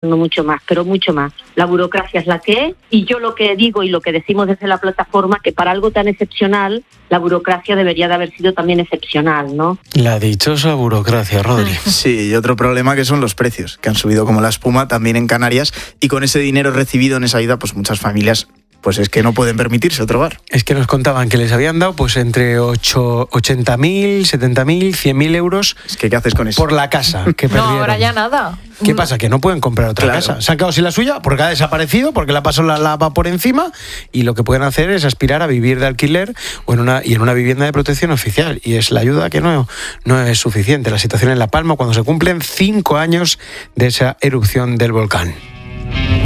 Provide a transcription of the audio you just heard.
mucho más, pero mucho más. La burocracia es la que es, y yo lo que digo y lo que decimos desde la plataforma, que para algo tan excepcional, la burocracia debería de haber sido también excepcional, ¿no? La dichosa burocracia, Rodri. Sí, y otro problema que son los precios, que han subido como la espuma también en Canarias, y con ese dinero recibido en esa ayuda, pues muchas familias pues es que no pueden permitirse otro bar. Es que nos contaban que les habían dado pues entre 80.000, 70.000, 100.000 euros. Es que ¿qué haces con eso? Por la casa que perdieron. No, ahora ya nada. ¿Qué pasa? Que no pueden comprar otra casa. Se han quedado sin la suya porque ha desaparecido, porque la pasó la lava por encima, y lo que pueden hacer es aspirar a vivir de alquiler o en una vivienda de protección oficial. Y es la ayuda que no es suficiente. La situación en La Palma cuando se cumplen 5 años de esa erupción del volcán.